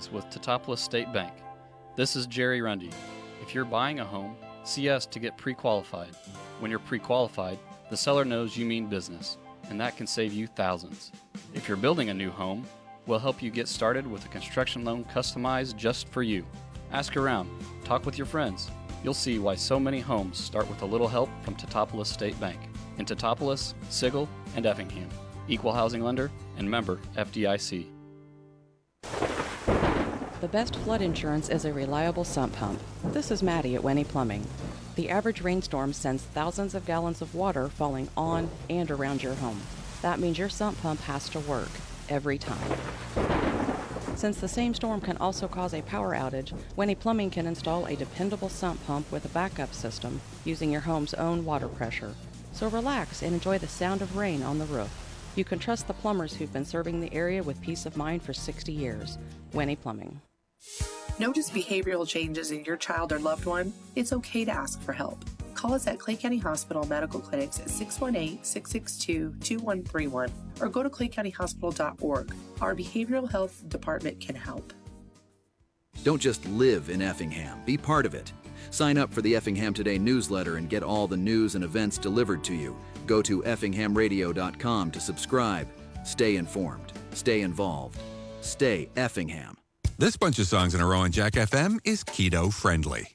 needs with Teutopolis State Bank. This is Jerry Rundy. If you're buying a home, see us to get pre-qualified. When you're pre-qualified, the seller knows you mean business, and that can save you thousands. If you're building a new home, we'll help you get started with a construction loan customized just for you. Ask around, talk with your friends. You'll see why so many homes start with a little help from Teutopolis State Bank in Teutopolis, Sigel, and Effingham. Equal housing lender and member FDIC. The best flood insurance is a reliable sump pump. This is Maddie at Wenny Plumbing. The average rainstorm sends thousands of gallons of water falling on and around your home. That means your sump pump has to work every time. Since the same storm can also cause a power outage, Wenny Plumbing can install a dependable sump pump with a backup system using your home's own water pressure. So relax and enjoy the sound of rain on the roof. You can trust the plumbers who've been serving the area with peace of mind for 60 years. Wenny Plumbing. Notice behavioral changes in your child or loved one? It's okay to ask for help. Call us at Clay County Hospital Medical Clinics at 618-662-2131 or go to claycountyhospital.org. Our behavioral health department can help. Don't just live in Effingham, be part of it. Sign up for the Effingham Today newsletter and get all the news and events delivered to you. Go to effinghamradio.com to subscribe. Stay informed. Stay involved. Stay Effingham. This bunch of songs in a row on Jack FM is keto friendly.